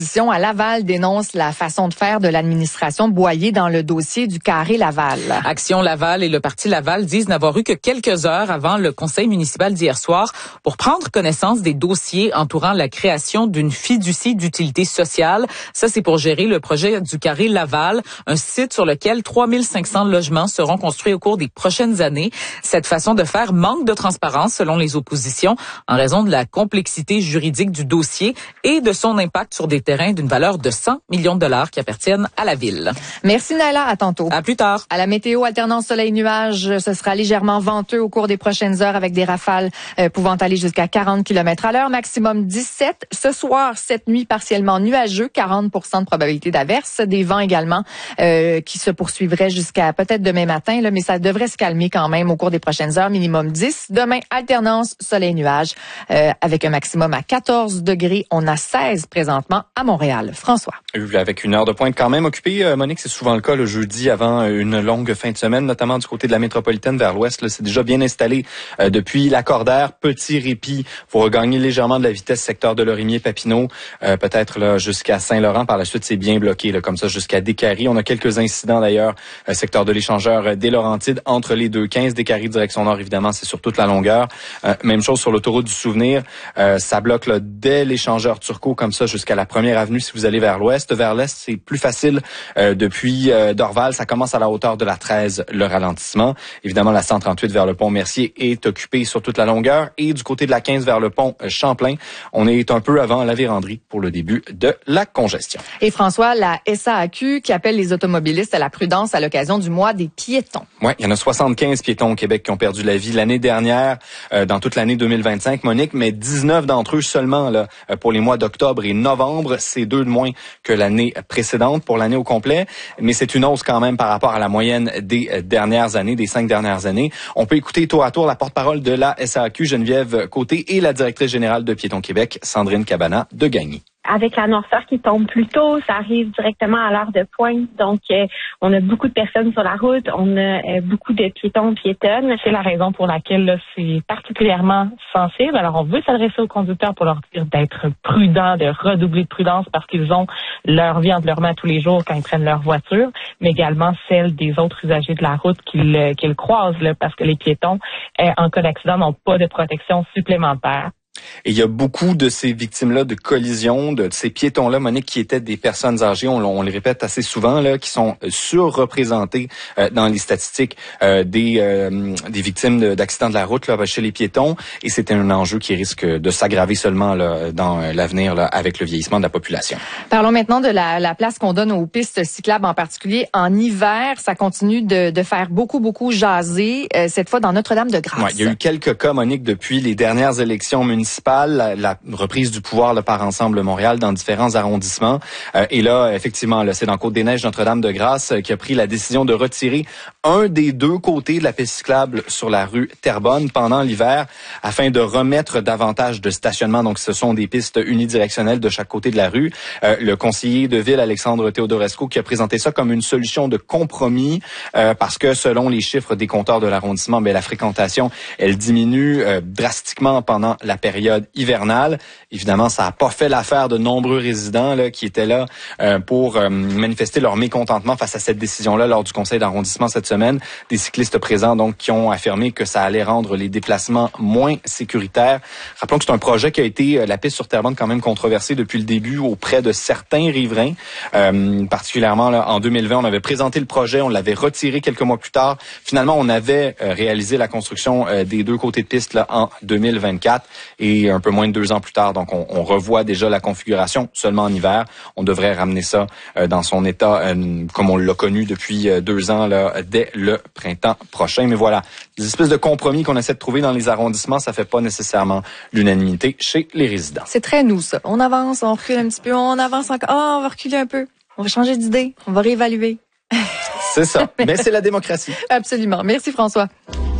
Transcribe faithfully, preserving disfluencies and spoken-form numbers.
À Laval dénonce la façon de faire de l'administration Boyer dans le dossier du carré Laval. Action Laval et le Parti Laval disent n'avoir eu que quelques heures avant le conseil municipal d'hier soir pour prendre connaissance des dossiers entourant la création d'une fiducie d'utilité sociale. Ça, c'est pour gérer le projet du carré Laval, un site sur lequel trois mille cinq cents logements seront construits au cours des prochaines années. Cette façon de faire manque de transparence selon les oppositions en raison de la complexité juridique du dossier et de son impact sur des terrains d'une valeur de cent millions de dollars qui appartiennent à la ville. Merci Naila, à tantôt. À plus tard. À la météo, alternance soleil-nuage, ce sera légèrement venteux au cours des prochaines heures avec des rafales euh, pouvant aller jusqu'à quarante kilomètres à l'heure, maximum dix-sept. Ce soir, cette nuit partiellement nuageux, quarante pour cent de probabilité d'averse, des vents également euh, qui se poursuivraient jusqu'à peut-être demain matin, là, mais ça devrait se calmer quand même au cours des prochaines heures, minimum dix. Demain, alternance soleil-nuage euh, avec un maximum à quatorze degrés. On a seize présentement à Montréal. François. Avec une heure de pointe quand même occupée, euh, Monique, c'est souvent le cas le jeudi avant une longue fin de semaine, notamment du côté de la métropolitaine vers l'ouest. Là, c'est déjà bien installé euh, depuis l'Accordaire. Petit répit pour regagner légèrement de la vitesse secteur de Lorimier-Papineau, euh, peut-être là jusqu'à Saint-Laurent. Par la suite, c'est bien bloqué là, comme ça jusqu'à Décarie. On a quelques incidents d'ailleurs, euh, secteur de l'Échangeur euh, des Laurentides entre les deux quinze. Décarie direction nord, évidemment, c'est sur toute la longueur. Euh, même chose sur l'autoroute du Souvenir. Euh, ça bloque là, dès l'Échangeur Turcot comme ça jusqu'à la première avenue si vous allez vers l'ouest. Vers l'est, c'est plus facile euh, depuis euh, Dorval. Ça commence à la hauteur de la treize, le ralentissement. Évidemment, la cent trente-huit vers le pont Mercier est occupée sur toute la longueur. Et du côté de la quinze vers le pont Champlain, on est un peu avant la Vérandrie pour le début de la congestion. Et François, la S A A Q qui appelle les automobilistes à la prudence à l'occasion du mois des piétons. Oui, il y en a soixante-quinze piétons au Québec qui ont perdu la vie l'année dernière, euh, dans toute l'année deux mille vingt-cinq, Monique, mais dix-neuf d'entre eux seulement là pour les mois d'octobre et novembre. C'est deux de moins que l'année précédente pour l'année au complet, mais c'est une hausse quand même par rapport à la moyenne des dernières années, des cinq dernières années. On peut écouter tour à tour la porte-parole de la S A A Q, Geneviève Côté, et la directrice générale de Piétons Québec, Sandrine Cabana de Gagny. Avec la noirceur qui tombe plus tôt, ça arrive directement à l'heure de pointe. Donc, euh, on a beaucoup de personnes sur la route, on a euh, beaucoup de piétons, piétonnes. C'est la raison pour laquelle là, c'est particulièrement sensible. Alors, on veut s'adresser aux conducteurs pour leur dire d'être prudents, de redoubler de prudence parce qu'ils ont leur vie entre leurs mains tous les jours quand ils prennent leur voiture, mais également celle des autres usagers de la route qu'ils, qu'ils croisent, là, parce que les piétons, euh, en cas d'accident, n'ont pas de protection supplémentaire. Et il y a beaucoup de ces victimes-là de collisions, de ces piétons-là, Monique, qui étaient des personnes âgées, on, on les répète assez souvent, là, qui sont surreprésentées euh, dans les statistiques euh, des euh, des victimes de, d'accidents de la route là, chez les piétons. Et c'est un enjeu qui risque de s'aggraver seulement là, dans l'avenir là, avec le vieillissement de la population. Parlons maintenant de la, la place qu'on donne aux pistes cyclables, en particulier en hiver. Ça continue de, de faire beaucoup, beaucoup jaser, euh, cette fois dans Notre-Dame-de-Grâce. Ouais, il y a eu quelques cas, Monique, depuis les dernières élections municipales. La, la reprise du pouvoir là, par Ensemble Montréal dans différents arrondissements. Euh, et là, effectivement, là, c'est dans Côte-des-Neiges, Notre-Dame-de-Grâce, euh, qui a pris la décision de retirer un des deux côtés de la piste cyclable sur la rue Terrebonne pendant l'hiver, afin de remettre davantage de stationnement. Donc, ce sont des pistes unidirectionnelles de chaque côté de la rue. Euh, le conseiller de ville, Alexandre Théodorescu, qui a présenté ça comme une solution de compromis, euh, parce que selon les chiffres des compteurs de l'arrondissement, ben, la fréquentation, elle diminue euh, drastiquement pendant la période période hivernale. Évidemment, ça n'a pas fait l'affaire de nombreux résidents là, qui étaient là euh, pour euh, manifester leur mécontentement face à cette décision-là lors du conseil d'arrondissement cette semaine. Des cyclistes présents donc qui ont affirmé que ça allait rendre les déplacements moins sécuritaires. Rappelons que c'est un projet qui a été, euh, la piste sur Terrebonne, quand même controversée depuis le début auprès de certains riverains. Euh, particulièrement là, en deux mille vingt, on avait présenté le projet, on l'avait retiré quelques mois plus tard. Finalement, on avait euh, réalisé la construction euh, des deux côtés de piste là, en deux mille vingt-quatre. Et un peu moins de deux ans plus tard, donc on, on revoit déjà la configuration seulement en hiver. On devrait ramener ça euh, dans son état euh, comme on l'a connu depuis euh, deux ans là, dès le printemps prochain. Mais voilà, des espèces de compromis qu'on essaie de trouver dans les arrondissements, ça fait pas nécessairement l'unanimité chez les résidents. C'est très nous, ça. On avance, on recule un petit peu, on avance encore. Ah, oh, on va reculer un peu. On va changer d'idée, on va réévaluer. C'est ça. Mais c'est la démocratie. Absolument. Merci, François.